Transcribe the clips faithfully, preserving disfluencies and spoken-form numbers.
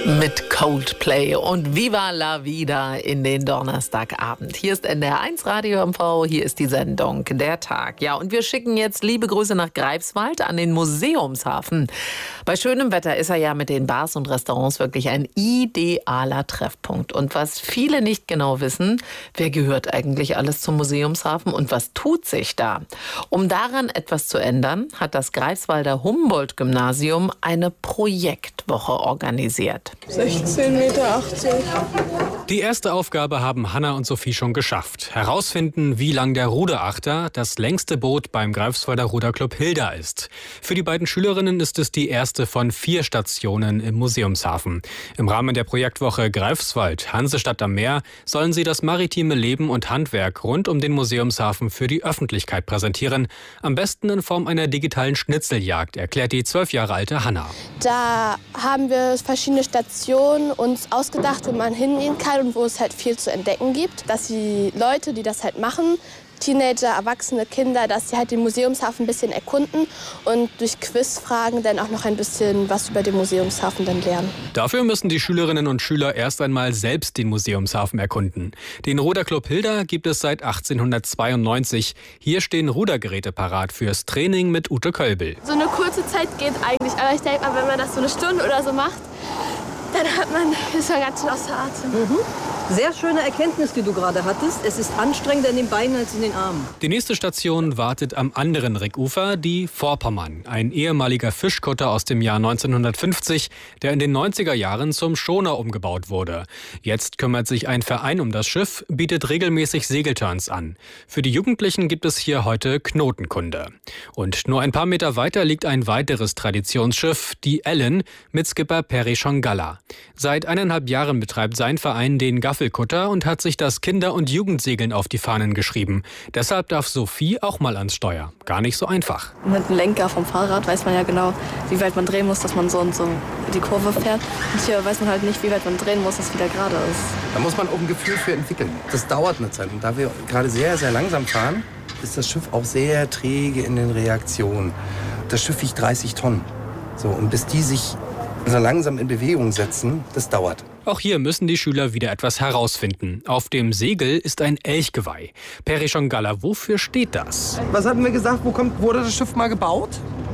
Mit Coldplay und Viva la Vida in den Donnerstagabend. Hier ist N D R eins Radio M V, hier ist die Sendung Der Tag. Ja, und wir schicken jetzt liebe Grüße nach Greifswald an den Museumshafen. Bei schönem Wetter ist er ja mit den Bars und Restaurants wirklich ein idealer Treffpunkt. Und was viele nicht genau wissen, wer gehört eigentlich alles zum Museumshafen und was tut sich da? Um daran etwas zu ändern, hat das Greifswalder Humboldt-Gymnasium eine Projektwoche organisiert. sechzehn Meter achtzig. Die erste Aufgabe haben Hanna und Sophie schon geschafft. Herausfinden, wie lang der Ruderachter, das längste Boot beim Greifswalder Ruderclub Hilda, ist. Für die beiden Schülerinnen ist es die erste von vier Stationen im Museumshafen. Im Rahmen der Projektwoche Greifswald, Hansestadt am Meer, sollen sie das maritime Leben und Handwerk rund um den Museumshafen für die Öffentlichkeit präsentieren. Am besten in Form einer digitalen Schnitzeljagd, erklärt die zwölf Jahre alte Hanna. Da haben wir verschiedene Stationen uns ausgedacht, wo man hingehen kann und wo es halt viel zu entdecken gibt. Dass die Leute, die das halt machen, Teenager, Erwachsene, Kinder, dass sie halt den Museumshafen ein bisschen erkunden und durch Quizfragen dann auch noch ein bisschen was über den Museumshafen dann lernen. Dafür müssen die Schülerinnen und Schüler erst einmal selbst den Museumshafen erkunden. Den Ruderclub Hilda gibt es seit achtzehnhundertzweiundneunzig. Hier stehen Rudergeräte parat fürs Training mit Ute Kölbel. So eine kurze Zeit geht eigentlich, aber ich denke mal, wenn man das so eine Stunde oder so macht, dann hat man, ist man ganz schön außer Atem. Mhm. Sehr schöne Erkenntnis, die du gerade hattest. Es ist anstrengender in den Beinen als in den Armen. Die nächste Station wartet am anderen Rickufer, die Vorpommern. Ein ehemaliger Fischkutter aus dem Jahr neunzehnhundertfünfzig, der in den neunziger Jahren zum Schoner umgebaut wurde. Jetzt kümmert sich ein Verein um das Schiff, bietet regelmäßig Segelturns an. Für die Jugendlichen gibt es hier heute Knotenkunde. Und nur ein paar Meter weiter liegt ein weiteres Traditionsschiff, die Ellen, mit Skipper Perry Schongalla. Seit eineinhalb Jahren betreibt sein Verein den Gaffelkutter und hat sich das Kinder- und Jugendsegeln auf die Fahnen geschrieben. Deshalb darf Sophie auch mal ans Steuer. Gar nicht so einfach. Mit dem Lenker vom Fahrrad weiß man ja genau, wie weit man drehen muss, dass man so und so die Kurve fährt. Und hier weiß man halt nicht, wie weit man drehen muss, dass es wieder gerade ist. Da muss man auch ein Gefühl für entwickeln. Das dauert eine Zeit. Und da wir gerade sehr, sehr langsam fahren, ist das Schiff auch sehr träge in den Reaktionen. Das Schiff wiegt dreißig Tonnen. So, und bis die sich so langsam in Bewegung setzen, das dauert. Auch hier müssen die Schüler wieder etwas herausfinden. Auf dem Segel ist ein Elchgeweih. Perry Schongalla, wofür steht das? Was hatten wir gesagt, wo kommt, wurde das Schiff mal gebaut?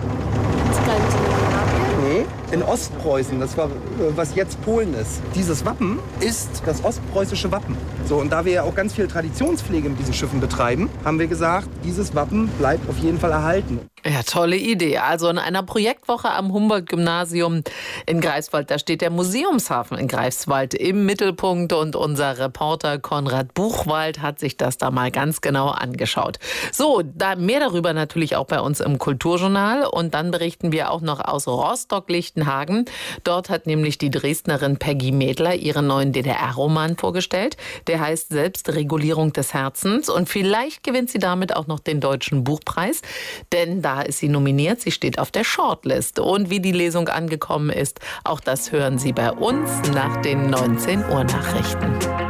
Nee, in Ostpreußen, das war, was jetzt Polen ist. Dieses Wappen ist das ostpreußische Wappen. So, und da wir ja auch ganz viel Traditionspflege mit diesen Schiffen betreiben, haben wir gesagt, dieses Wappen bleibt auf jeden Fall erhalten. Ja, tolle Idee. Also in einer Projektwoche am Humboldt-Gymnasium in Greifswald, da steht der Museumshafen in Greifswald im Mittelpunkt und unser Reporter Konrad Buchwald hat sich das da mal ganz genau angeschaut. So, da mehr darüber natürlich auch bei uns im Kulturjournal und dann berichten wir auch noch aus Rostock-Lichtenhagen. Dort hat nämlich die Dresdnerin Peggy Mädler ihren neuen D D R-Roman vorgestellt. Der heißt Selbstregulierung des Herzens und vielleicht gewinnt sie damit auch noch den Deutschen Buchpreis, denn da ist sie nominiert, sie steht auf der Shortlist. Und wie die Lesung angekommen ist, auch das hören Sie bei uns nach den neunzehn Uhr Nachrichten.